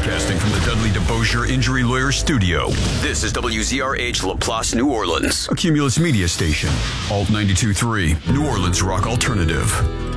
Broadcasting from the Dudley DeBosier Injury Lawyer Studio. This is WZRH LaPlace, New Orleans. A Cumulus Media Station. Alt 92.3, New Orleans Rock Alternative.